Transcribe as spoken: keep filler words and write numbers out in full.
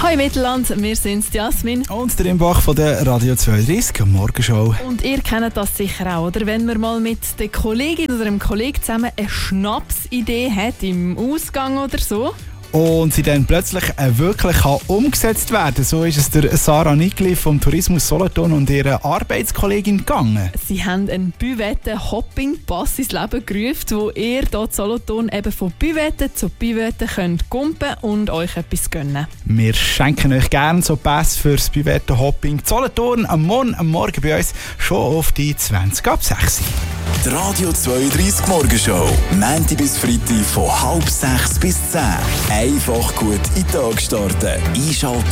Hi Mittelland, wir sind Jasmin und der Imbach von der Radio zweiunddreißig Morgenshow. Und ihr kennt das sicher auch, oder? Wenn man mal mit der Kollegin oder dem Kollegen zusammen eine Schnapsidee hat im Ausgang oder so. Und sie dann plötzlich äh, wirklich kann umgesetzt werden. So ist es der Sarah Nigli vom Tourismus Solothurn und ihrer Arbeitskollegin gegangen. Sie haben einen Büvette-Hopping-Pass ins Leben gerufen, wo ihr hier in Solothurn eben von Büvette zu Büvette könnt kumpen und euch etwas gönnen. Wir schenken euch gerne so Pässe fürs Büvette-Hopping. Solothurn am Morgen, am Morgen bei uns schon auf die zwanzig ab sechs. Die Radio zweiunddreißig Morgenshow. Montag bis Freitag von halb sechs bis zehn. Einfach gut in den Tag starten. Einschalten.